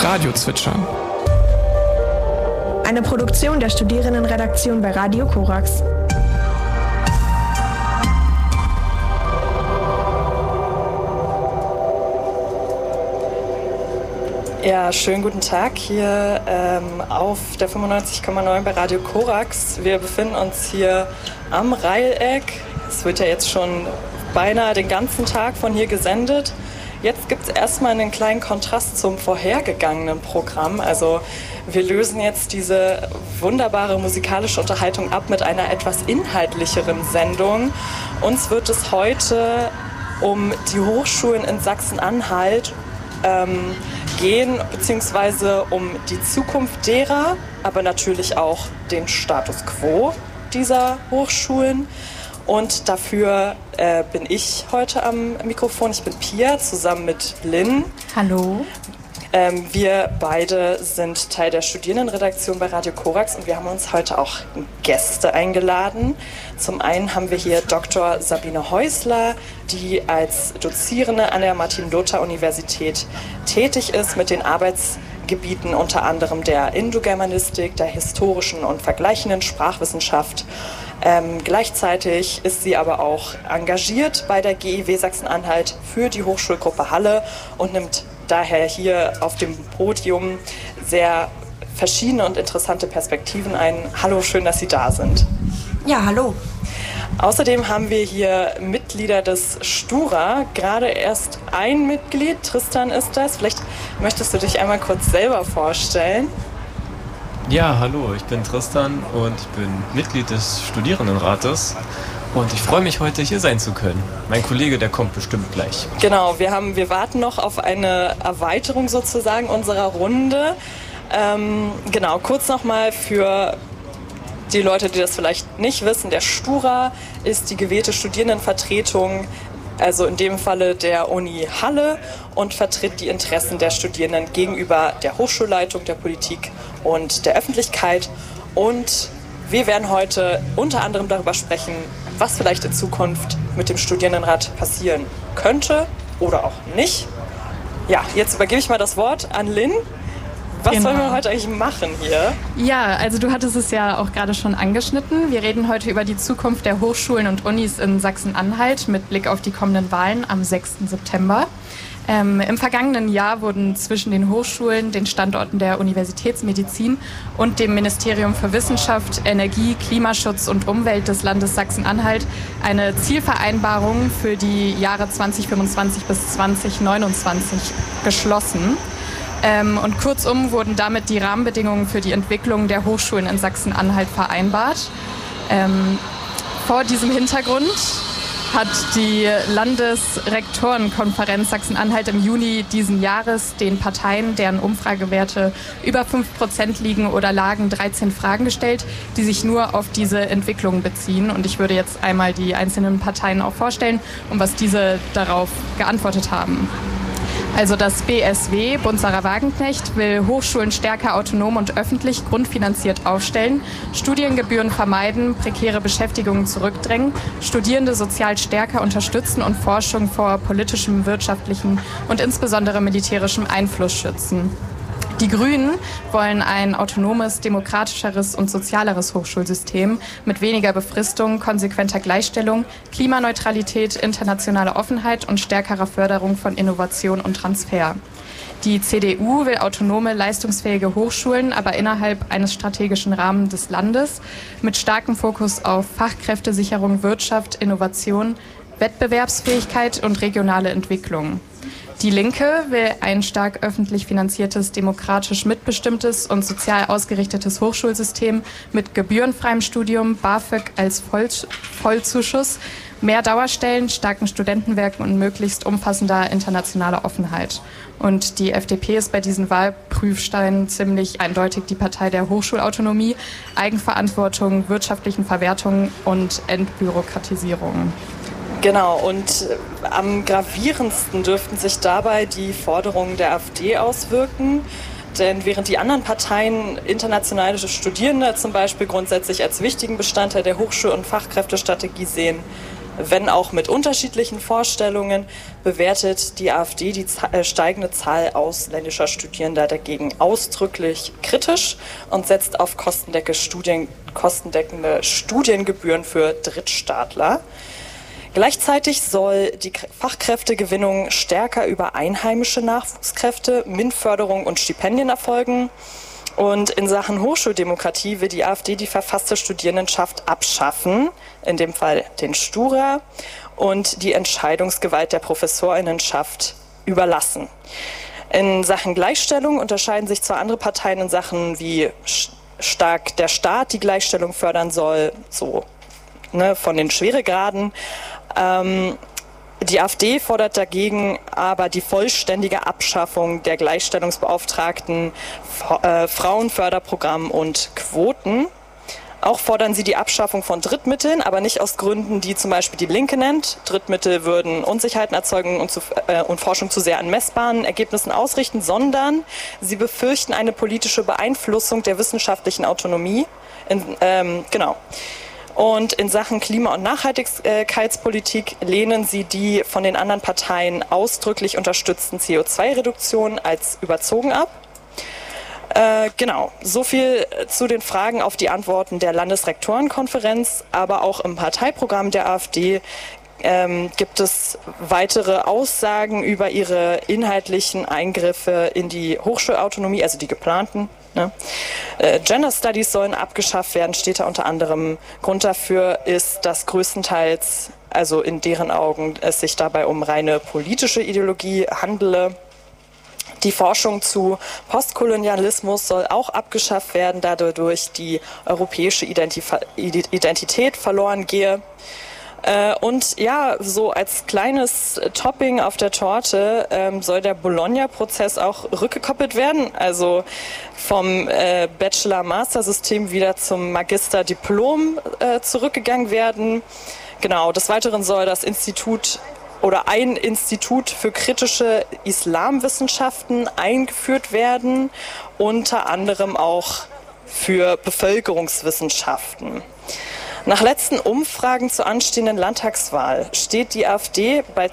Radiozwitschern. Eine Produktion der Studierendenredaktion bei Radio Korax. Ja, schönen guten Tag hier auf der 95,9 bei Radio Korax. Wir befinden uns hier am Reileck. Es wird ja jetzt schon beinahe den ganzen Tag von hier gesendet. Jetzt gibt es erstmal einen kleinen Kontrast zum vorhergegangenen Programm. Also wir lösen jetzt diese wunderbare musikalische Unterhaltung ab mit einer etwas inhaltlicheren Sendung. Uns wird es heute um die Hochschulen in Sachsen-Anhalt gehen, beziehungsweise um die Zukunft derer, aber natürlich auch den Status quo dieser Hochschulen. Und dafür bin ich heute am Mikrofon. Ich bin Pia, zusammen mit Lynn. Hallo. Wir beide sind Teil der Studierendenredaktion bei Radio Korax und wir haben uns heute auch Gäste eingeladen. Zum einen haben wir hier Dr. Sabine Häusler, die als Dozierende an der Martin-Luther-Universität tätig ist mit den Arbeitsgebieten unter anderem der Indogermanistik, der historischen und vergleichenden Sprachwissenschaft. Gleichzeitig ist sie aber auch engagiert bei der GIW Sachsen-Anhalt für die Hochschulgruppe Halle und nimmt daher hier auf dem Podium sehr verschiedene und interessante Perspektiven ein. Hallo, schön, dass Sie da sind. Ja, hallo. Außerdem haben wir hier Mitglieder des Stura, gerade erst ein Mitglied, Tristan ist das. Vielleicht möchtest du dich einmal kurz selber vorstellen. Ja, hallo, ich bin Tristan und ich bin Mitglied des Studierendenrates und ich freue mich, heute hier sein zu können. Mein Kollege, der kommt bestimmt gleich. Genau, wir warten noch auf eine Erweiterung sozusagen unserer Runde. Genau, kurz nochmal für die Leute, die das vielleicht nicht wissen, der Stura ist die gewählte Studierendenvertretung, also in dem Falle der Uni Halle, und vertritt die Interessen der Studierenden gegenüber der Hochschulleitung, der Politik und der Öffentlichkeit. Und wir werden heute unter anderem darüber sprechen, was vielleicht in Zukunft mit dem Studierendenrat passieren könnte oder auch nicht. Ja, jetzt übergebe ich mal das Wort an Lynn. Was sollen wir heute eigentlich machen hier? Ja, also du hattest es ja auch gerade schon angeschnitten. Wir reden heute über die Zukunft der Hochschulen und Unis in Sachsen-Anhalt mit Blick auf die kommenden Wahlen am 6. September. Im vergangenen Jahr wurden zwischen den Hochschulen, den Standorten der Universitätsmedizin und dem Ministerium für Wissenschaft, Energie, Klimaschutz und Umwelt des Landes Sachsen-Anhalt eine Zielvereinbarung für die Jahre 2025 bis 2029 geschlossen. Und kurzum wurden damit die Rahmenbedingungen für die Entwicklung der Hochschulen in Sachsen-Anhalt vereinbart. Vor diesem Hintergrund hat die Landesrektorenkonferenz Sachsen-Anhalt im Juni diesen Jahres den Parteien, deren Umfragewerte über 5% liegen oder lagen, 13 Fragen gestellt, die sich nur auf diese Entwicklung beziehen. Und ich würde jetzt einmal die einzelnen Parteien auch vorstellen und was diese darauf geantwortet haben. Also das BSW, Bund Sarah Wagenknecht, will Hochschulen stärker autonom und öffentlich grundfinanziert aufstellen, Studiengebühren vermeiden, prekäre Beschäftigungen zurückdrängen, Studierende sozial stärker unterstützen und Forschung vor politischem, wirtschaftlichem und insbesondere militärischem Einfluss schützen. Die Grünen wollen ein autonomes, demokratischeres und sozialeres Hochschulsystem mit weniger Befristung, konsequenter Gleichstellung, Klimaneutralität, internationaler Offenheit und stärkerer Förderung von Innovation und Transfer. Die CDU will autonome, leistungsfähige Hochschulen, aber innerhalb eines strategischen Rahmens des Landes mit starkem Fokus auf Fachkräftesicherung, Wirtschaft, Innovation, Wettbewerbsfähigkeit und regionale Entwicklung. Die Linke will ein stark öffentlich finanziertes, demokratisch mitbestimmtes und sozial ausgerichtetes Hochschulsystem mit gebührenfreiem Studium, BAföG als Vollzuschuss, mehr Dauerstellen, starken Studentenwerken und möglichst umfassender internationaler Offenheit. Und die FDP ist bei diesen Wahlprüfsteinen ziemlich eindeutig die Partei der Hochschulautonomie, Eigenverantwortung, wirtschaftlichen Verwertungen und Entbürokratisierung. Genau, und am gravierendsten dürften sich dabei die Forderungen der AfD auswirken. Denn während die anderen Parteien internationale Studierende zum Beispiel grundsätzlich als wichtigen Bestandteil der Hochschul- und Fachkräftestrategie sehen, wenn auch mit unterschiedlichen Vorstellungen, bewertet die AfD die steigende Zahl ausländischer Studierender dagegen ausdrücklich kritisch und setzt auf kostendeckende Studiengebühren für Drittstaatler. Gleichzeitig soll die Fachkräftegewinnung stärker über einheimische Nachwuchskräfte, MINT-Förderung und Stipendien erfolgen. Und in Sachen Hochschuldemokratie will die AfD die verfasste Studierendenschaft abschaffen, in dem Fall den Stura, und die Entscheidungsgewalt der Professorinnenschaft überlassen. In Sachen Gleichstellung unterscheiden sich zwar andere Parteien in Sachen, wie stark der Staat die Gleichstellung fördern soll, so von den Schweregraden. Die AfD fordert dagegen aber die vollständige Abschaffung der Gleichstellungsbeauftragten, Frauenförderprogramm und Quoten. Auch fordern sie die Abschaffung von Drittmitteln, aber nicht aus Gründen, die zum Beispiel die Linke nennt. Drittmittel würden Unsicherheiten erzeugen und Forschung zu sehr an messbaren Ergebnissen ausrichten, sondern sie befürchten eine politische Beeinflussung der wissenschaftlichen Autonomie. Und in Sachen Klima- und Nachhaltigkeitspolitik lehnen sie die von den anderen Parteien ausdrücklich unterstützten CO2-Reduktionen als überzogen ab. So viel zu den Fragen auf die Antworten der Landesrektorenkonferenz, aber auch im Parteiprogramm der AfD gibt es weitere Aussagen über ihre inhaltlichen Eingriffe in die Hochschulautonomie, also die geplanten. Gender Studies sollen abgeschafft werden, steht da unter anderem. Grund dafür ist, dass größtenteils, also in deren Augen, es sich dabei um reine politische Ideologie handele. Die Forschung zu Postkolonialismus soll auch abgeschafft werden, da dadurch die europäische Identität verloren gehe. Und ja, so als kleines Topping auf der Torte soll der Bologna-Prozess auch rückgekoppelt werden, also vom Bachelor-Master-System wieder zum Magister-Diplom zurückgegangen werden. Genau, des Weiteren soll das Institut oder ein Institut für kritische Islamwissenschaften eingeführt werden, unter anderem auch für Bevölkerungswissenschaften. Nach letzten Umfragen zur anstehenden Landtagswahl steht die AfD bei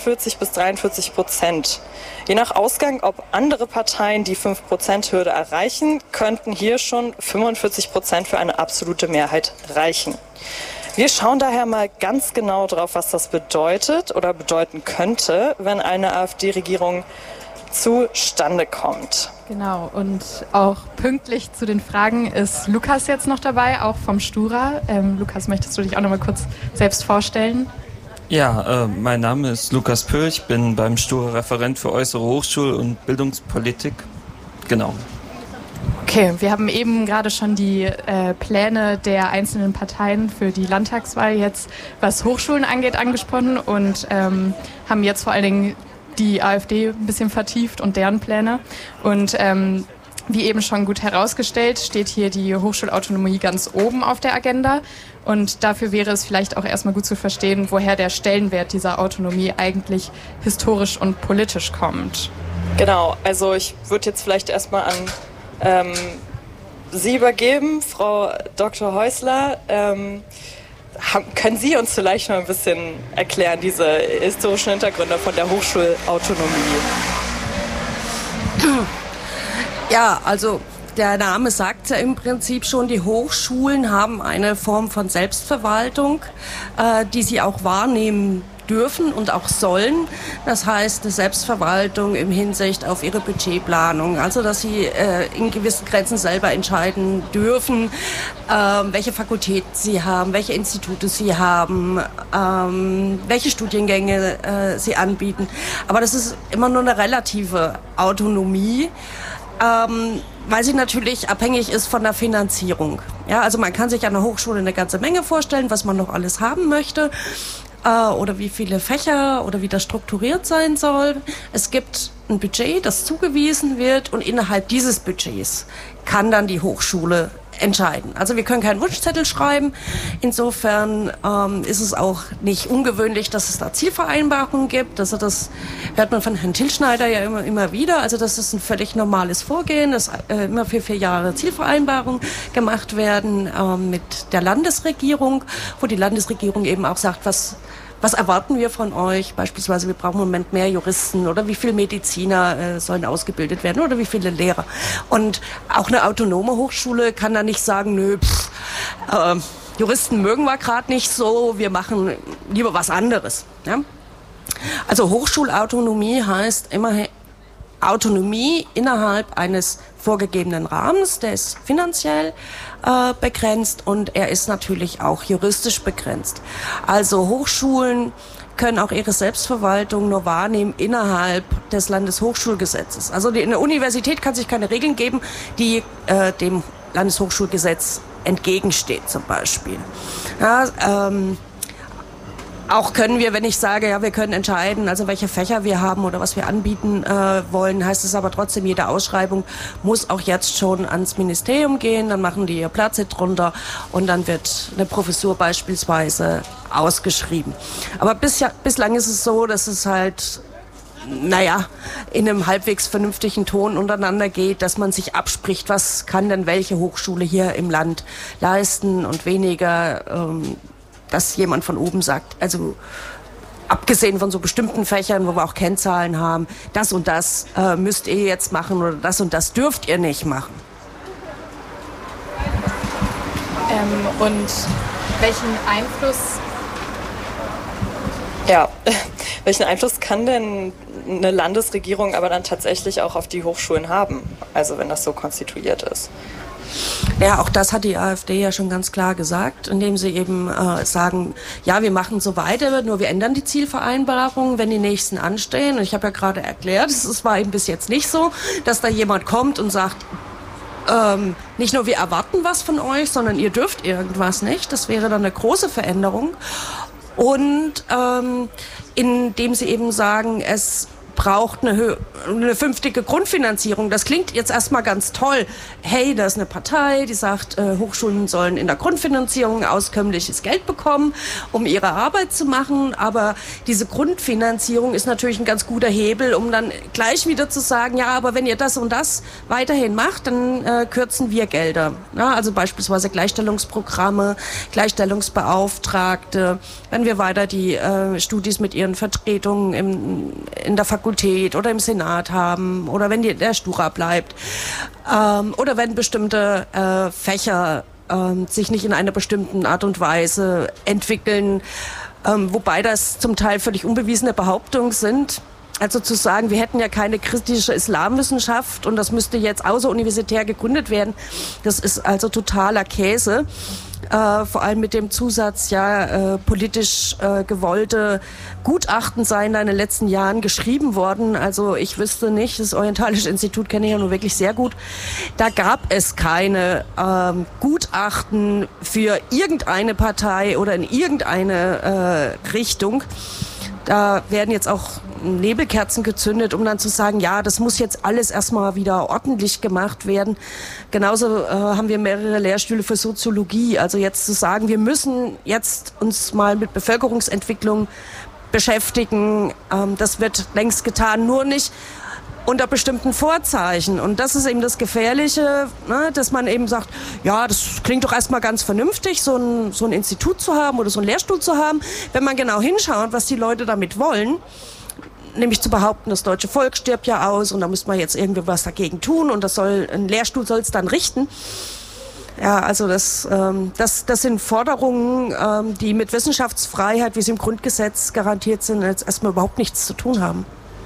42-43%. Je nach Ausgang, ob andere Parteien die 5%-Hürde erreichen, könnten hier schon 45% für eine absolute Mehrheit reichen. Wir schauen daher mal ganz genau drauf, was das bedeutet oder bedeuten könnte, wenn eine AfD-Regierung zustande kommt. Genau, und auch pünktlich zu den Fragen ist Lukas jetzt noch dabei, auch vom Stura. Lukas, möchtest du dich auch noch mal kurz selbst vorstellen? Ja, mein Name ist Lukas Pöhl, ich bin beim Stura Referent für äußere Hochschul- und Bildungspolitik. Genau. Okay, wir haben eben gerade schon die Pläne der einzelnen Parteien für die Landtagswahl jetzt, was Hochschulen angeht, angesprochen und haben jetzt vor allen Dingen die AfD ein bisschen vertieft und deren Pläne. Und wie eben schon gut herausgestellt, steht hier die Hochschulautonomie ganz oben auf der Agenda. Und dafür wäre es vielleicht auch erstmal gut zu verstehen, woher der Stellenwert dieser Autonomie eigentlich historisch und politisch kommt. Genau, also ich würde jetzt vielleicht erstmal an Sie übergeben, Frau Dr. Häusler. Können Sie uns vielleicht mal ein bisschen erklären, diese historischen Hintergründe von der Hochschulautonomie? Ja, also der Name sagt ja im Prinzip schon, die Hochschulen haben eine Form von Selbstverwaltung, die sie auch wahrnehmen dürfen und auch sollen. Das heißt, eine Selbstverwaltung im Hinsicht auf ihre Budgetplanung. Also, dass sie in gewissen Grenzen selber entscheiden dürfen, welche Fakultäten sie haben, welche Institute sie haben, welche Studiengänge sie anbieten. Aber das ist immer nur eine relative Autonomie, weil sie natürlich abhängig ist von der Finanzierung. Ja, also man kann sich an der Hochschule eine ganze Menge vorstellen, was man noch alles haben möchte. Oder wie viele Fächer oder wie das strukturiert sein soll. Es gibt ein Budget, das zugewiesen wird und innerhalb dieses Budgets kann dann die Hochschule entscheiden. Also wir können keinen Wunschzettel schreiben. Insofern ist es auch nicht ungewöhnlich, dass es da Zielvereinbarungen gibt. Also das hört man von Herrn Tilschneider ja immer wieder. Also das ist ein völlig normales Vorgehen, dass immer für 4 Jahre Zielvereinbarungen gemacht werden mit der Landesregierung, wo die Landesregierung eben auch sagt, was erwarten wir von euch? Beispielsweise, wir brauchen im Moment mehr Juristen oder wie viele Mediziner sollen ausgebildet werden oder wie viele Lehrer. Und auch eine autonome Hochschule kann da nicht sagen, nö, Juristen mögen wir gerade nicht so, wir machen lieber was anderes. Ja? Also Hochschulautonomie heißt immerhin Autonomie innerhalb eines vorgegebenen Rahmens, der ist finanziell begrenzt und er ist natürlich auch juristisch begrenzt. Also Hochschulen können auch ihre Selbstverwaltung nur wahrnehmen innerhalb des Landeshochschulgesetzes. Also eine Universität kann sich keine Regeln geben, die dem Landeshochschulgesetz entgegensteht zum Beispiel. Ja, auch können wir, wenn ich sage, ja, wir können entscheiden, also welche Fächer wir haben oder was wir anbieten wollen, heißt es aber trotzdem, jede Ausschreibung muss auch jetzt schon ans Ministerium gehen, dann machen die ihr Platz drunter und dann wird eine Professur beispielsweise ausgeschrieben. Aber bislang ist es so, dass es halt in einem halbwegs vernünftigen Ton untereinander geht, dass man sich abspricht, was kann denn welche Hochschule hier im Land leisten und weniger dass jemand von oben sagt, also abgesehen von so bestimmten Fächern, wo wir auch Kennzahlen haben, das und das müsst ihr jetzt machen oder das und das dürft ihr nicht machen. Und welchen Einfluss... Ja, welchen Einfluss kann denn eine Landesregierung aber dann tatsächlich auch auf die Hochschulen haben, also wenn das so konstituiert ist? Ja, auch das hat die AfD ja schon ganz klar gesagt, indem sie eben sagen, ja, wir machen so weiter, nur wir ändern die Zielvereinbarung, wenn die nächsten anstehen. Und ich habe ja gerade erklärt, es war eben bis jetzt nicht so, dass da jemand kommt und sagt, nicht nur wir erwarten was von euch, sondern ihr dürft irgendwas nicht. Das wäre dann eine große Veränderung. Und indem sie eben sagen, es braucht eine vernünftige Grundfinanzierung. Das klingt jetzt erstmal ganz toll. Hey, da ist eine Partei, die sagt, Hochschulen sollen in der Grundfinanzierung auskömmliches Geld bekommen, um ihre Arbeit zu machen. Aber diese Grundfinanzierung ist natürlich ein ganz guter Hebel, um dann gleich wieder zu sagen, ja, aber wenn ihr das und das weiterhin macht, dann kürzen wir Gelder. Ja, also beispielsweise Gleichstellungsprogramme, Gleichstellungsbeauftragte, wenn wir weiter die Studis mit ihren Vertretungen in der Fakultät oder im Senat haben oder wenn der Stura bleibt oder wenn bestimmte Fächer sich nicht in einer bestimmten Art und Weise entwickeln, wobei das zum Teil völlig unbewiesene Behauptungen sind. Also zu sagen, wir hätten ja keine kritische Islamwissenschaft und das müsste jetzt außeruniversitär gegründet werden, das ist also totaler Käse. Vor allem mit dem Zusatz, ja, politisch gewollte Gutachten seien da in den letzten Jahren geschrieben worden. Also ich wüsste nicht, das Orientalische Institut kenne ich ja nur wirklich sehr gut. Da gab es keine Gutachten für irgendeine Partei oder in irgendeine Richtung. Da werden jetzt auch Nebelkerzen gezündet, um dann zu sagen, ja, das muss jetzt alles erstmal wieder ordentlich gemacht werden. Genauso haben wir mehrere Lehrstühle für Soziologie. Also jetzt zu sagen, wir müssen jetzt uns mal mit Bevölkerungsentwicklung beschäftigen, das wird längst getan, nur nicht unter bestimmten Vorzeichen. Und das ist eben das Gefährliche, ne, dass man eben sagt, ja, das klingt doch erstmal ganz vernünftig, so ein Institut zu haben oder so einen Lehrstuhl zu haben. Wenn man genau hinschaut, was die Leute damit wollen, nämlich zu behaupten, das deutsche Volk stirbt ja aus und da muss man jetzt irgendwie was dagegen tun und ein Lehrstuhl soll es dann richten. Ja, also das sind Forderungen, die mit Wissenschaftsfreiheit, wie sie im Grundgesetz garantiert sind, jetzt erstmal überhaupt nichts zu tun haben.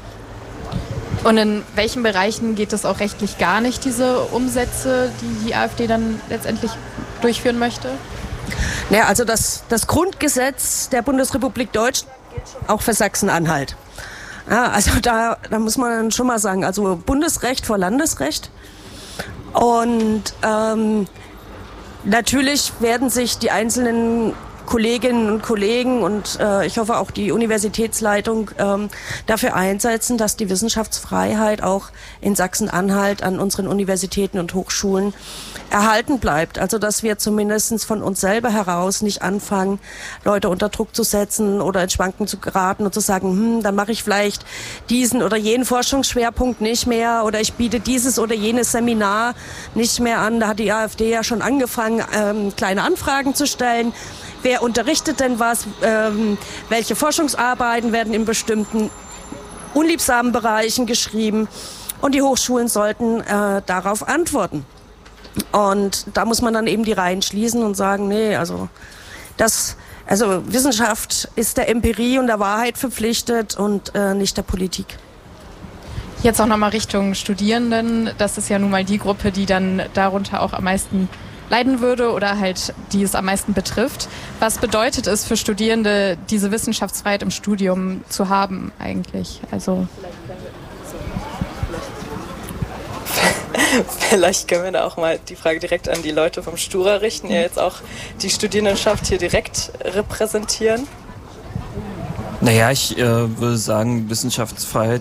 Und in welchen Bereichen geht es auch rechtlich gar nicht, diese Umsätze, die die AfD dann letztendlich durchführen möchte? Naja, also das Grundgesetz der Bundesrepublik Deutschland gilt auch für Sachsen-Anhalt. Ja, also da muss man dann schon mal sagen, also Bundesrecht vor Landesrecht. Und natürlich werden sich die einzelnen Kolleginnen und Kollegen und ich hoffe auch die Universitätsleitung dafür einsetzen, dass die Wissenschaftsfreiheit auch in Sachsen-Anhalt an unseren Universitäten und Hochschulen erhalten bleibt. Also dass wir zumindest von uns selber heraus nicht anfangen, Leute unter Druck zu setzen oder ins Schwanken zu geraten und zu sagen, dann mache ich vielleicht diesen oder jenen Forschungsschwerpunkt nicht mehr oder ich biete dieses oder jenes Seminar nicht mehr an. Da hat die AfD ja schon angefangen, kleine Anfragen zu stellen. Wer unterrichtet denn was? Welche Forschungsarbeiten werden in bestimmten unliebsamen Bereichen geschrieben? Und die Hochschulen sollten darauf antworten. Und da muss man dann eben die Reihen schließen und sagen, nee, also Wissenschaft ist der Empirie und der Wahrheit verpflichtet und nicht der Politik. Jetzt auch nochmal Richtung Studierenden. Das ist ja nun mal die Gruppe, die dann darunter auch am meisten leiden würde oder halt die es am meisten betrifft. Was bedeutet es für Studierende, diese Wissenschaftsfreiheit im Studium zu haben eigentlich? Also vielleicht können wir da auch mal die Frage direkt an die Leute vom Stura richten, die jetzt auch die Studierendenschaft hier direkt repräsentieren. Naja, ich würde sagen, Wissenschaftsfreiheit